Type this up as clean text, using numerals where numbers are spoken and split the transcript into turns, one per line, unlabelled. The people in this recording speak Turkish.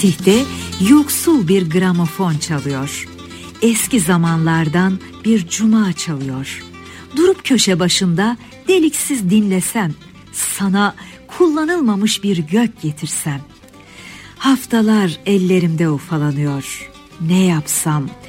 Fatih'te yoksul bir gramofon çalıyor. Eski zamanlardan bir cuma çalıyor. Durup köşe başında deliksiz dinlesem, sana kullanılmamış bir gök getirsem. Haftalar ellerimde ufalanıyor. Ne yapsam,